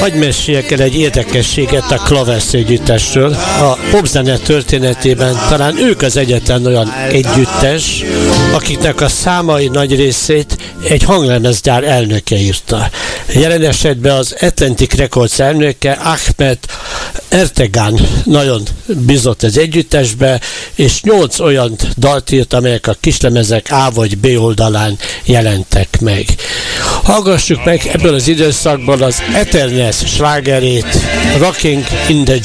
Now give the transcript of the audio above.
Hagy meséljek el egy érdekességet a Klavesz együttesről. A popzene történetében talán ők az egyetlen olyan együttes, akiknek a számai nagy részét egy hanglemezgyár elnöke írta. Jelen esetben az Atlantic Records elnöke Ahmet Ertegun nagyon bizott az együttesbe, és 8 olyan dalt írt, amelyek a kislemezek A vagy B oldalán jelentek meg. Hallgassuk meg ebből az időszakból az Eterness slágerét, Rocking in the